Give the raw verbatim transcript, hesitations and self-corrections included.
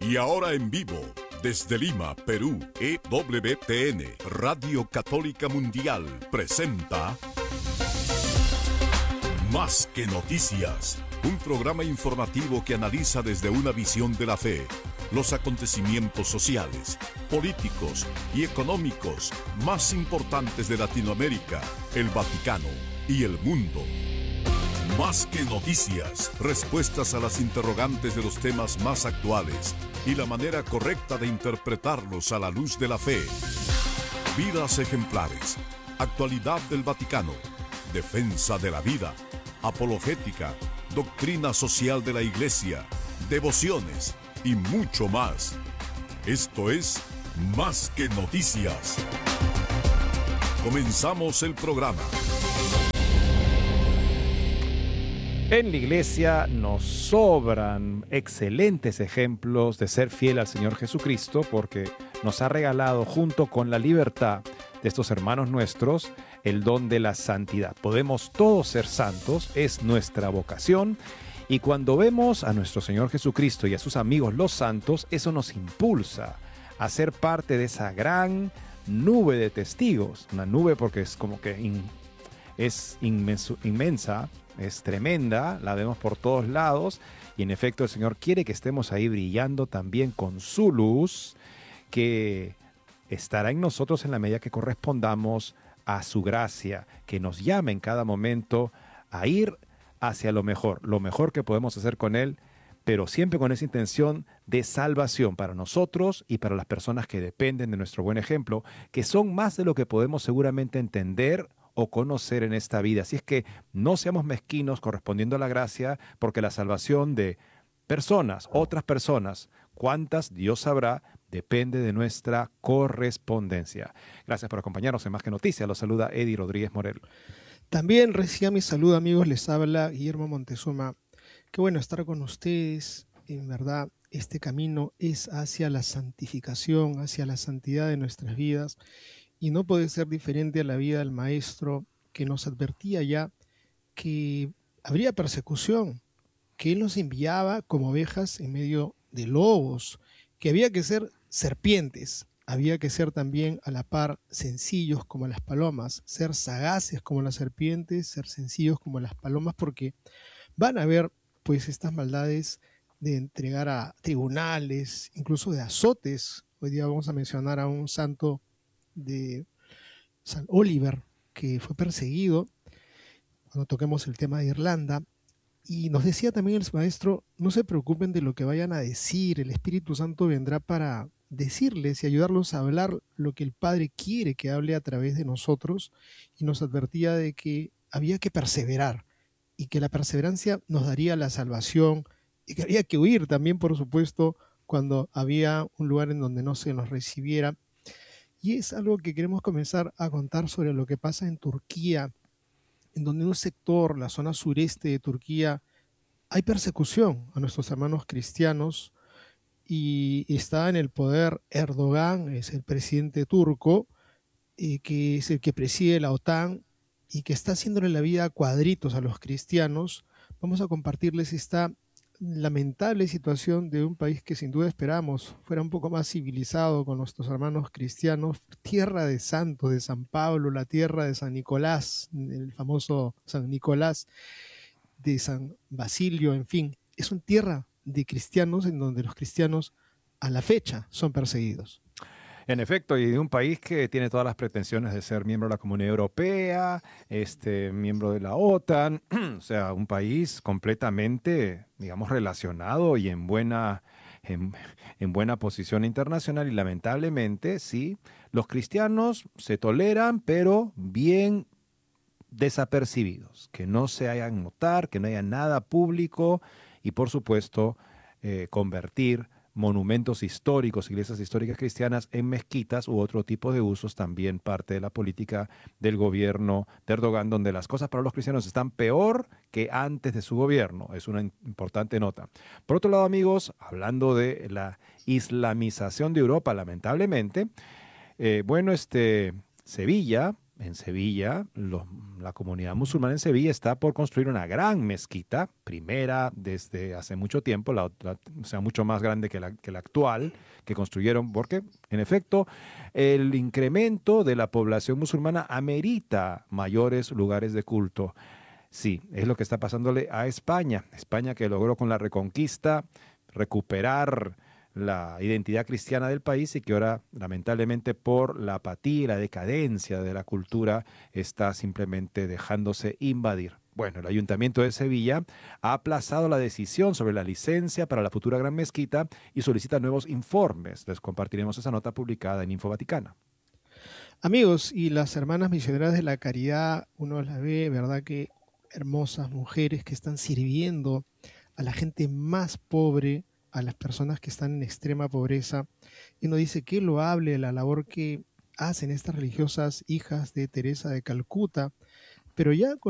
Y ahora en vivo, desde Lima, Perú, E W T N, Radio Católica Mundial, presenta Más que Noticias, un programa informativo que analiza desde una visión de la fe los acontecimientos sociales, políticos y económicos más importantes de Latinoamérica, el Vaticano y el mundo. Más que noticias, respuestas a las interrogantes de los temas más actuales y la manera correcta de interpretarlos a la luz de la fe. Vidas ejemplares, actualidad del Vaticano, defensa de la vida, apologética, doctrina social de la Iglesia, devociones y mucho más. Esto es Más que Noticias. Comenzamos el programa. En la Iglesia nos sobran excelentes ejemplos de ser fiel al Señor Jesucristo, porque nos ha regalado, junto con la libertad de estos hermanos nuestros, el don de la santidad. Podemos todos ser santos, es nuestra vocación. Y cuando vemos a nuestro Señor Jesucristo y a sus amigos los santos, eso nos impulsa a ser parte de esa gran nube de testigos. Una nube porque es como que in, es inmenso, inmensa, es tremenda, la vemos por todos lados. Y en efecto el Señor quiere que estemos ahí brillando también con su luz, que estará en nosotros en la medida que correspondamos a su gracia, que nos llame en cada momento a ir hacia lo mejor, lo mejor que podemos hacer con Él, pero siempre con esa intención de salvación para nosotros y para las personas que dependen de nuestro buen ejemplo, que son más de lo que podemos seguramente entender o conocer en esta vida. Así es que no seamos mezquinos correspondiendo a la gracia, porque la salvación de personas, otras personas, cuántas Dios sabrá, depende de nuestra correspondencia. Gracias por acompañarnos en Más que Noticias. Los saluda Eddie Rodríguez Morel. También reciba mi saludo, amigos, les habla Guillermo Montezuma. Qué bueno estar con ustedes. En verdad, este camino es hacia la santificación, hacia la santidad de nuestras vidas, y no puede ser diferente a la vida del Maestro, que nos advertía ya que habría persecución, que Él nos enviaba como ovejas en medio de lobos, que había que ser serpientes. Había que ser también a la par sencillos como las palomas, ser sagaces como las serpientes, ser sencillos como las palomas, porque van a haber pues estas maldades de entregar a tribunales, incluso de azotes. Hoy día vamos a mencionar a un santo de San Oliver que fue perseguido cuando toquemos el tema de Irlanda. Y nos decía también el maestro, no se preocupen de lo que vayan a decir, el Espíritu Santo vendrá para decirles y ayudarlos a hablar lo que el Padre quiere que hable a través de nosotros, y nos advertía de que había que perseverar y que la perseverancia nos daría la salvación, y que había que huir también, por supuesto, cuando había un lugar en donde no se nos recibiera. Y es algo que queremos comenzar a contar sobre lo que pasa en Turquía, en donde en un sector, la zona sureste de Turquía, hay persecución a nuestros hermanos cristianos, y está en el poder Erdogan, es el presidente turco, eh, que es el que preside la OTAN y que está haciéndole la vida a cuadritos a los cristianos. Vamos a compartirles esta lamentable situación de un país que sin duda esperamos fuera un poco más civilizado con nuestros hermanos cristianos, tierra de santos, de San Pablo, la tierra de San Nicolás, el famoso San Nicolás, de San Basilio, en fin, es una tierra de cristianos en donde los cristianos a la fecha son perseguidos. En efecto, y de un país que tiene todas las pretensiones de ser miembro de la Comunidad Europea, este, miembro de la OTAN, o sea, un país completamente, digamos, relacionado y en buena, en, en buena posición internacional, y lamentablemente, sí, los cristianos se toleran, pero bien desapercibidos, que no se hagan notar, que no haya nada público, y por supuesto eh, convertir monumentos históricos, iglesias históricas cristianas en mezquitas u otro tipo de usos, también parte de la política del gobierno de Erdogan, donde las cosas para los cristianos están peor que antes de su gobierno. Es una importante nota. Por otro lado, amigos, hablando de la islamización de Europa, lamentablemente, eh, bueno, este, Sevilla en Sevilla, los, la comunidad musulmana en Sevilla está por construir una gran mezquita, primera desde hace mucho tiempo, la, la, o sea, mucho más grande que la, que la actual, que construyeron, porque en efecto el incremento de la población musulmana amerita mayores lugares de culto. Sí, es lo que está pasándole a España. España, que logró con la Reconquista recuperar la identidad cristiana del país y que ahora, lamentablemente, por la apatía y la decadencia de la cultura, está simplemente dejándose invadir. Bueno, el Ayuntamiento de Sevilla ha aplazado la decisión sobre la licencia para la futura Gran Mezquita y solicita nuevos informes. Les compartiremos esa nota publicada en Info Vaticana. Amigos, y las hermanas misioneras de la caridad, uno las ve, ¿verdad? Que hermosas mujeres que están sirviendo a la gente más pobre, a las personas que están en extrema pobreza, y nos dice que loable la labor que hacen estas religiosas hijas de Teresa de Calcuta, pero ya con